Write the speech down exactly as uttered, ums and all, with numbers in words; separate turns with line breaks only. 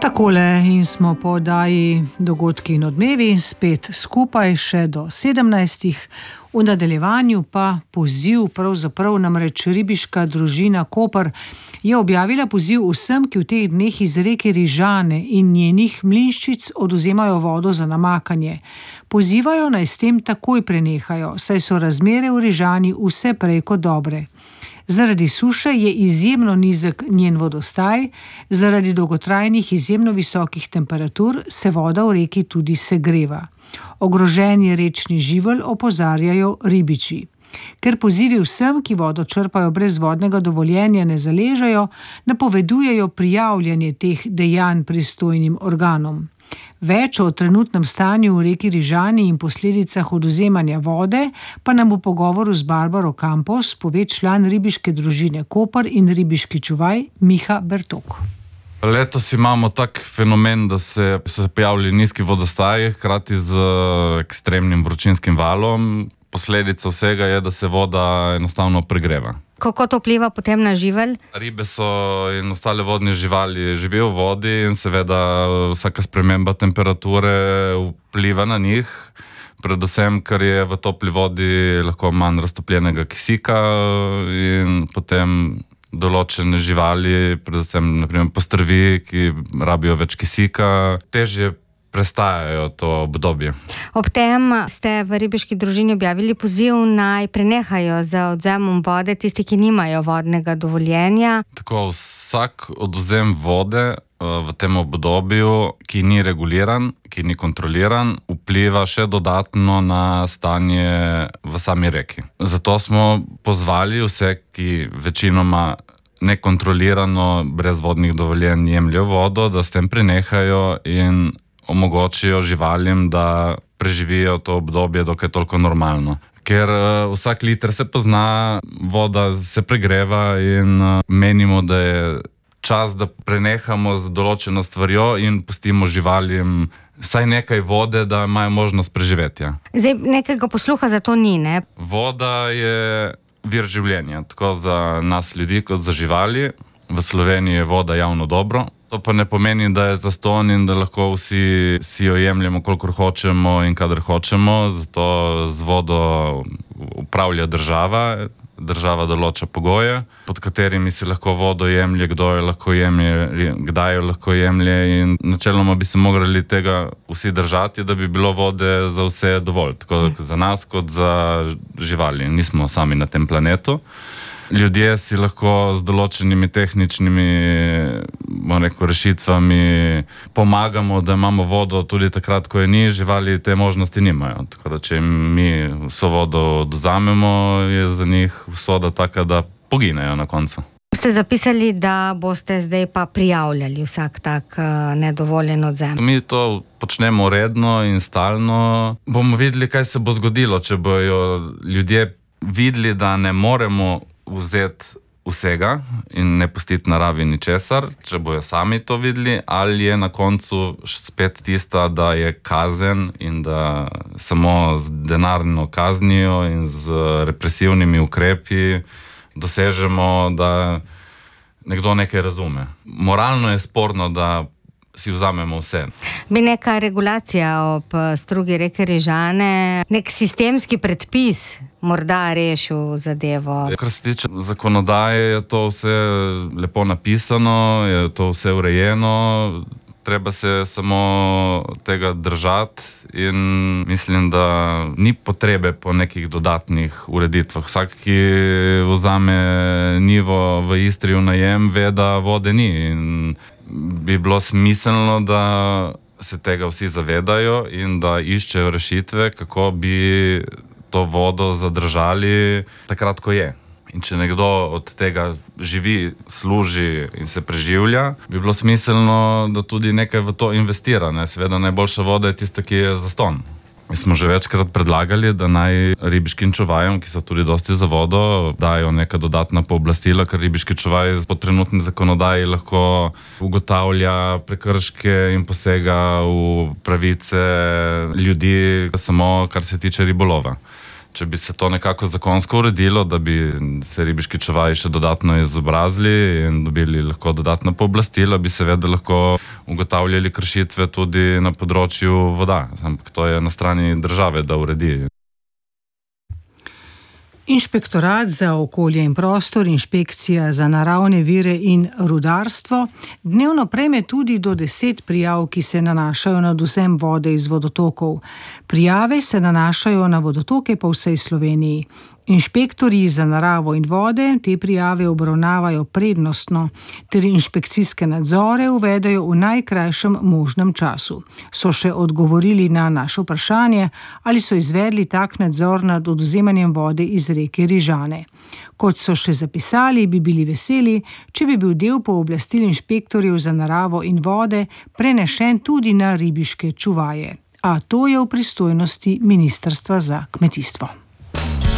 Takole in smo po oddaji Dogodki in odmevi spet skupaj še do sedemnajstih. V nadaljevanju pa poziv, pravzaprav namreč ribiška družina Koper je objavila poziv vsem, ki v teh dneh iz reke Rižane in njenih mlinščic odvzemajo vodo za namakanje. Pozivajo naj s tem takoj prenehajo, saj so razmere v Rižani vse prej kot dobre. Zaradi suše je izjemno nizek njen vodostaj, zaradi dolgotrajnih izjemno visokih temperatur se voda v reki tudi segreva. Ogrožen je rečni živelj, opozarjajo ribiči. Ker pozivi vsem, ki vodo črpajo brez vodnega dovoljenja, ne zaležejo, napovedujejo prijavljanje teh dejanj pristojnim organom. Več o trenutnem stanju v reki Rižani in posledicah odvzemanja vode pa nam v pogovoru z Barbaro Campos pove član ribiške družine Koper in ribiški čuvaj Miha Bertok.
Letos imamo tak fenomen, da se so pojavili nizki vodostaji, hkrati z ekstremnim vročinskim valom. Posledica vsega je, da se voda enostavno pregreva.
Kako to vpliva potem na živelj?
Ribe so in ostale vodne živali živijo v vodi in seveda vsaka sprememba temperature vpliva na njih. Predvsem, ker je v topli vodi lahko manj raztopljenega kisika in potem določene živali, predvsem naprimer postrvi, ki rabijo več kisika, težje prestajajo to obdobje.
Ob tem ste v ribiški družini objavili poziv, naj prenehajo z odvzemom vode tisti, ki nimajo vodnega dovoljenja.
Tako vsak odvzem vode v tem obdobju, ki ni reguliran, ki ni kontroliran, vpliva še dodatno na stanje v sami reki. Zato smo pozvali vse, ki večinoma nekontrolirano, brez vodnih dovoljenj jemljajo vodo, da s tem prenehajo in omogočijo živalim, da preživijo to obdobje, dokaj toliko normalno. Ker uh, vsak liter se pozna, voda se pregreva in uh, menimo, da je čas, da prenehamo z določeno stvarjo in pustimo živalim vsaj nekaj vode, da imajo možnost preživetja.
Zdaj, nekega posluha za to ni, ne?
Voda je vir življenja, tako za nas ljudi, kot za živali. V Sloveniji je voda javno dobro. To pa ne pomeni, da je zastonj in da lahko vsi si jo jemljemo, kolikor hočemo in kadar hočemo. Zato z vodo upravlja država. Država določa pogoje, pod katerimi se lahko vodo jemlje, kdo jo lahko jemlje, kdaj jo lahko jemlje in načeloma bi se morali tega vsi držati, da bi bilo vode za vse dovolj. Tako za nas kot za živali. Nismo sami na tem planetu. Ljudje si lahko z določenimi tehničnimi, bomo rekel, rešitvami pomagamo, da imamo vodo tudi takrat, ko je ni, živali te možnosti nimajo. Tako da, če mi vso vodo odvzamemo, je za njih usoda taka, da poginejo na koncu.
Ste zapisali, da boste zdaj pa prijavljali vsak tak uh, nedovoljen odvzem.
Mi to počnemo redno in stalno. Bomo videli, kaj se bo zgodilo, če bojo ljudje videli, da ne moremo vzeti vsega in ne pustiti naravi ničesar, če bojo sami to videli, ali je na koncu spet tista, da je kazen in da samo z denarno kaznijo in z represivnimi ukrepi dosežemo, da nekdo nekaj razume. Moralno je sporno, da si vzamemo vse.
Bi neka regulacija ob strugi reke Rižane, nek sistemski predpis morda rešil zadevo?
Kar se tiče zakonodaje, je to vse lepo napisano, je to vse urejeno, treba se samo tega držati in mislim, da ni potrebe po nekih dodatnih ureditvah. Vsak, ki vzame nivo v Istri v najem, ve, da vode ni in bi bilo smiselno, da se tega vsi zavedajo in da iščejo rešitve, kako bi to vodo zadržali takrat, ko je. In če nekdo od tega živi, služi in se preživlja, bi bilo smiselno, da tudi nekaj v to investira. Ne? Seveda najboljša voda je tista, ki je zastonj. Mi smo že večkrat predlagali, da naj ribiškim čuvajem, ki so tudi dosti za vodo, dajo neka dodatna pooblastila, ker ribiški čuvaj po trenutni zakonodaji lahko ugotavlja prekrške in posega v pravice ljudi, samo kar se tiče ribolova. če bi se to nekako zakonsko uredilo, da bi se ribiški čuvaji še dodatno izobrazili in dobili lahko dodatna pooblastila, bi seveda lahko ugotavljali kršitve tudi na področju voda. Ampak to je na strani države, da uredi.
Inšpektorat za okolje in prostor, inšpekcija za naravne vire in rudarstvo dnevno prejme tudi do deset prijav, ki se nanašajo na odvzem vode iz vodotokov. Prijave se nanašajo na vodotoke po vsej Sloveniji. Inšpektorji za naravo in vode te prijave obravnavajo prednostno ter inšpekcijske nadzore uvedejo v najkrajšem možnem času. So še odgovorili na naše vprašanje, ali so izvedli tak nadzor nad odvzemanjem vode iz reke Rižane. Kot so še zapisali, bi bili veseli, če bi bil del pooblastil inšpektorjev za naravo in vode prenešen tudi na ribiške čuvaje. A to je v pristojnosti Ministrstva za kmetijstvo.